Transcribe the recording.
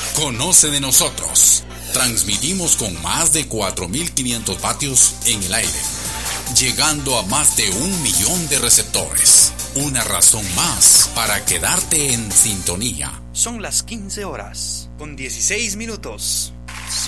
Conoce de nosotros. Transmitimos con más de 4.500 vatios en el aire, llegando a más de 1.000.000 de receptores. Una razón más para quedarte en sintonía. Son las 15 horas, con 16 minutos.